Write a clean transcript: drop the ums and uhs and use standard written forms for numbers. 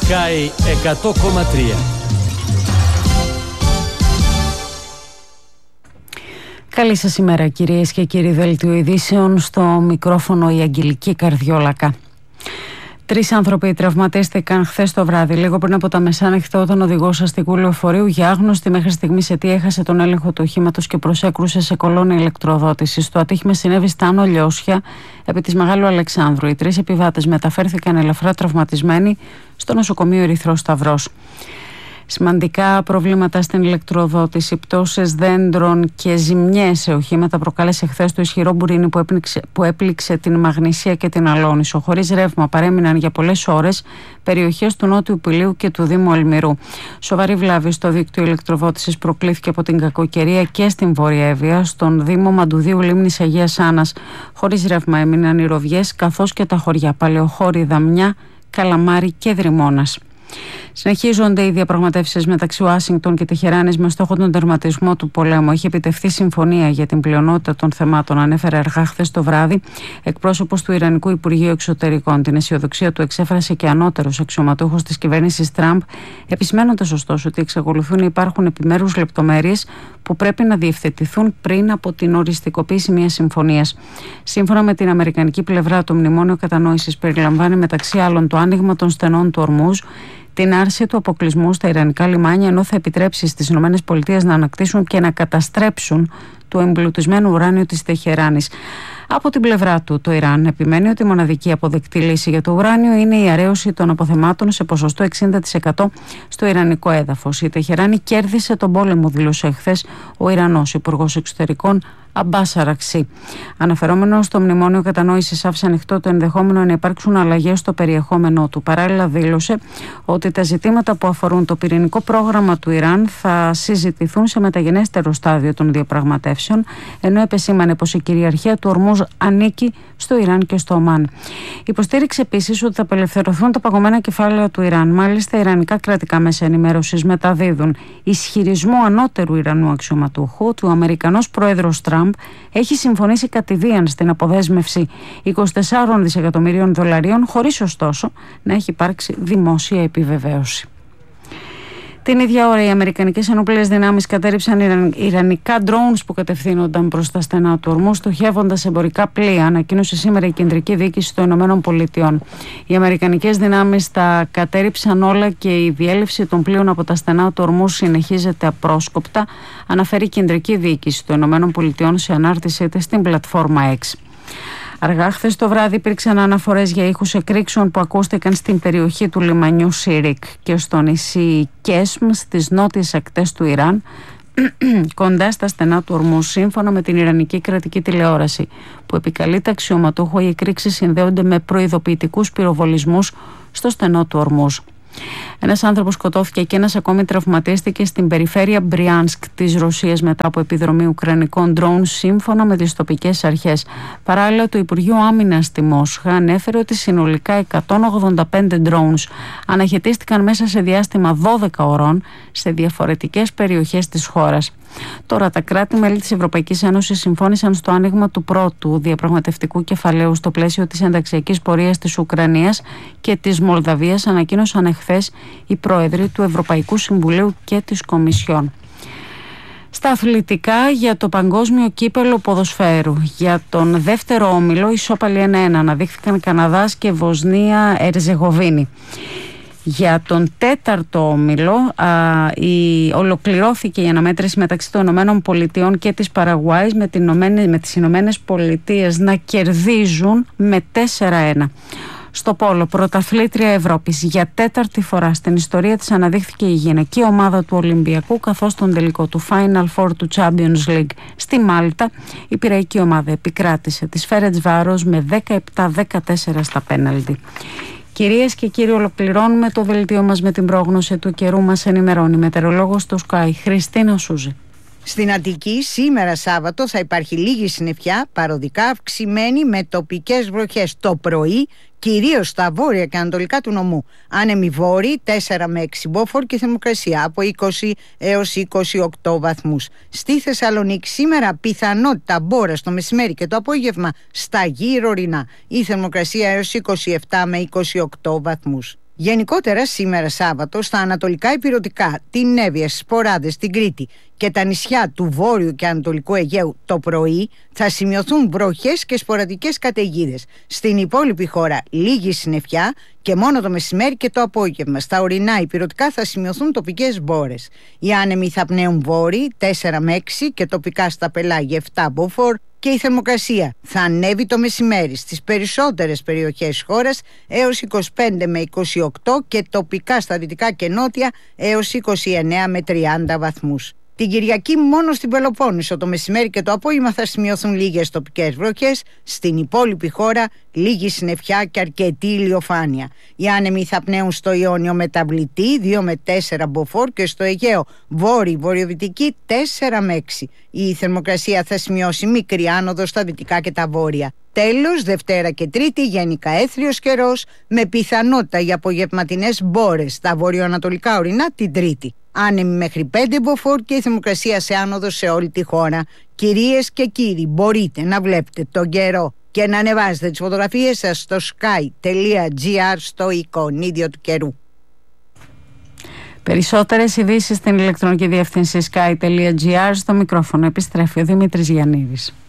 Sky 100,3. Καλή σας ημέρα κυρίες και κύριοι. Δελτίο ειδήσεων, στο μικρόφωνο η Αγγελική Καρδιόλακα. 3 άνθρωποι τραυματίστηκαν χθες το βράδυ, λίγο πριν από τα μεσάνυχτα, όταν ο οδηγός αστικού λεωφορείου, για άγνωστη μέχρι στιγμής αιτία, έχασε τον έλεγχο του οχήματος και προσέκρουσε σε κολόνη ηλεκτροδότησης. Το ατύχημα συνέβη στα Άνω Λιώσια, επί της Μεγάλου Αλεξάνδρου. Οι 3 επιβάτες μεταφέρθηκαν ελαφρά τραυματισμένοι στο νοσοκομείο Ερυθρός Σταυρός. Σημαντικά προβλήματα στην ηλεκτροδότηση, πτώσεις δέντρων και ζημιές σε οχήματα προκάλεσε χθες το ισχυρό μπουρίνι που έπληξε την Μαγνησία και την Αλόνησο. Χωρίς ρεύμα παρέμειναν για πολλές ώρες περιοχές του Νότιου Πηλίου και του Δήμου Αλμυρού. Σοβαρή βλάβη στο δίκτυο ηλεκτροδότησης προκλήθηκε από την κακοκαιρία και στην Βόρεια Εύβοια, στον Δήμο Μαντουδίου Λίμνης Αγίας Άννας. Χωρίς ρεύμα έμειναν οι Ροβιές καθώς και τα χωριά Παλαιοχώρη, Δαμιά, Καλαμάρι και Δρυμώνας. Συνεχίζονται οι διαπραγματεύσεις μεταξύ Ουάσιγκτον και Τεχεράνης με στόχο τον τερματισμό του πολέμου. Έχει επιτευχθεί συμφωνία για την πλειονότητα των θεμάτων, ανέφερε αργά χθες το βράδυ εκπρόσωπος του Ιρανικού Υπουργείου Εξωτερικών. Την αισιοδοξία του εξέφρασε και ανώτερος αξιωματούχος της κυβέρνησης Τραμπ, επισημένοντας ωστόσο ότι εξακολουθούν να υπάρχουν επιμέρους λεπτομέρειες που πρέπει να διευθετηθούν πριν από την οριστικοποίηση μιας συμφωνίας. Σύμφωνα με την αμερικανική πλευρά, το μνημόνιο κατανόησης περιλαμβάνει μεταξύ άλλων το άνοιγμα των στενών του Ορμούζ, την άρση του αποκλεισμού στα ιρανικά λιμάνια, ενώ θα επιτρέψει στις ΗΠΑ να ανακτήσουν και να καταστρέψουν το εμπλουτισμένο ουράνιο της Τεχεράνης. Από την πλευρά του, το Ιράν επιμένει ότι η μοναδική αποδεκτή λύση για το ουράνιο είναι η αρέωση των αποθεμάτων σε ποσοστό 60% στο ιρανικό έδαφος. Η Τεχεράνη κέρδισε τον πόλεμο, δήλωσε χθες ο Ιρανός Υπουργός Εξωτερικών Αμπάς Αραξί. Αναφερόμενο στο μνημόνιο κατανόησης, άφησε ανοιχτό το ενδεχόμενο να υπάρξουν αλλαγές στο περιεχόμενό του. Παράλληλα, δήλωσε ότι τα ζητήματα που αφορούν το πυρηνικό πρόγραμμα του Ιράν θα συζητηθούν σε μεταγενέστερο στάδιο των διαπραγματεύσεων, ενώ επεσήμανε πως η κυριαρχία του Ορμούζ ανήκει στο Ιράν και στο Ομάν. Υποστήριξε επίσης ότι θα απελευθερωθούν τα παγωμένα κεφάλαια του Ιράν. Μάλιστα, ιρανικά κρατικά μέσα ενημέρωσης μεταδίδουν ισχυρισμό ανώτερου Ιρανού αξιωματούχου ότι ο Αμερικανός πρόεδρος Τραμπ έχει συμφωνήσει κατηδίαν στην αποδέσμευση 24 δισεκατομμυρίων δολαρίων, χωρίς ωστόσο να έχει υπάρξει δημόσια επιβεβαίωση. Την ίδια ώρα, οι αμερικανικές ενόπλες δυνάμεις κατέρριψαν ιρανικά drones που κατευθύνονταν προς τα στενά του Ορμού, στοχεύοντας εμπορικά πλοία, ανακοίνωσε σήμερα η Κεντρική Διοίκηση των ΗΠΑ. Οι αμερικανικές δυνάμεις τα κατέρριψαν όλα και η διέλευση των πλοίων από τα στενά του Ορμού συνεχίζεται απρόσκοπτα, αναφέρει η Κεντρική Διοίκηση των ΗΠΑ σε ανάρτησή της στην πλατφόρμα X. Αργά χθες το βράδυ υπήρξαν αναφορές για ήχους εκρήξεων που ακούστηκαν στην περιοχή του λιμανιού Σίρικ και στο νησί Κέσμ στις νότιες ακτές του Ιράν, κοντά στα στενά του Ορμού, σύμφωνα με την Ιρανική κρατική τηλεόραση, που επικαλείται αξιωματούχο. Οι εκρήξεις συνδέονται με προειδοποιητικούς πυροβολισμούς στο στενό του Ορμούζ. Ένας άνθρωπος σκοτώθηκε και ένας ακόμη τραυματίστηκε στην περιφέρεια Μπριάνσκ της Ρωσίας μετά από επιδρομή ουκρανικών ντρόουν, σύμφωνα με τις τοπικές αρχές. Παράλληλα, το Υπουργείο Άμυνας στη Μόσχα ανέφερε ότι συνολικά 185 drones αναχαιτίστηκαν μέσα σε διάστημα 12 ωρών σε διαφορετικές περιοχές της χώρας. Τώρα, τα κράτη-μέλη της Ευρωπαϊκής Ένωσης συμφώνησαν στο άνοιγμα του πρώτου διαπραγματευτικού κεφαλαίου στο πλαίσιο της ενταξιακής πορείας της Ουκρανίας και της Μολδαβίας, ανακοίνωσαν εχθές οι πρόεδροι του Ευρωπαϊκού Συμβουλίου και της Κομισιόν. Στα αθλητικά, για το παγκόσμιο κύπελο ποδοσφαίρου, για τον δεύτερο όμιλο, ισόπαλοι 1-1 αναδείχθηκαν Καναδάς και Βοσνία Ερζεγοβίνη. Για τον τέταρτο όμιλο ολοκληρώθηκε η αναμέτρηση μεταξύ των ΗΠΑ και της Παραγουάης, με τις Ηνωμένες Πολιτείες να κερδίζουν με 4-1. Στο πόλο, πρωταθλήτρια Ευρώπης για τέταρτη φορά στην ιστορία της αναδείχθηκε η γυναική ομάδα του Ολυμπιακού, καθώς στον τελικό του Final Four του Champions League στη Μάλτα η πειραϊκή ομάδα επικράτησε της Φέρεντσβάρος με 17-14 στα πέναλτι. Κυρίες και κύριοι, ολοκληρώνουμε το δελτίο μας με την πρόγνωση του καιρού. Μας ενημερώνει η μετεωρολόγος του Sky, Χριστίνα Σούζη. Στην Αττική σήμερα Σάββατο θα υπάρχει λίγη συννεφιά, παροδικά αυξημένη με τοπικές βροχές το πρωί, κυρίως στα βόρεια και ανατολικά του νομού. Άνεμοι βόρειοι 4 με 6 μποφόρ και θερμοκρασία από 20 έως 28 βαθμούς. Στη Θεσσαλονίκη σήμερα πιθανότητα μπόρας το μεσημέρι και το απόγευμα στα γύρω ορεινά. Η θερμοκρασία έως 27 με 28 βαθμούς. Γενικότερα σήμερα Σάββατο στα ανατολικά ηπειρωτικά, την Εύβοια, στις Ποράδες, την Κρήτη και τα νησιά του Βόρειου και Ανατολικού Αιγαίου το πρωί θα σημειωθούν βροχές και σποραδικές καταιγίδες. Στην υπόλοιπη χώρα λίγη συννεφιά και μόνο το μεσημέρι και το απόγευμα. Στα ορεινά ηπειρωτικά θα σημειωθούν τοπικές μπόρες. Οι άνεμοι θα πνέουν βόρειοι 4 με 6 και τοπικά στα πελάγια 7 μποφόρ. Και η θερμοκρασία θα ανέβει το μεσημέρι στις περισσότερες περιοχές της χώρας έως 25 με 28 και τοπικά στα δυτικά και νότια έως 29 με 30 βαθμούς. Την Κυριακή μόνο στην Πελοπόννησο το μεσημέρι και το απόγευμα θα σημειωθούν λίγες τοπικές βροχές, στην υπόλοιπη χώρα λίγη συννεφιά και αρκετή ηλιοφάνεια. Οι άνεμοι θα πνέουν στο Ιόνιο μεταβλητή 2 με 4 μποφόρ και στο Αιγαίο βόρειο-βορειοδυτική 4 με 6. Η θερμοκρασία θα σημειώσει μικρή άνοδο στα δυτικά και τα βόρεια. Τέλος, Δευτέρα και Τρίτη γενικά έθριος καιρός με πιθανότητα για απογευματινές μπόρες στα βορειοανατολικά ορεινά την Τρίτη. Άνεμοι μέχρι 5 μποφόρ και η θερμοκρασία σε άνοδο σε όλη τη χώρα. Κυρίες και κύριοι, μπορείτε να βλέπετε τον καιρό και να ανεβάζετε τις φωτογραφίες σας στο sky.gr στο εικονίδιο του καιρού. Περισσότερες ειδήσεις στην ηλεκτρονική διεύθυνση sky.gr. Στο μικρόφωνο επιστρέφει ο Δημήτρης Γιαννίδης.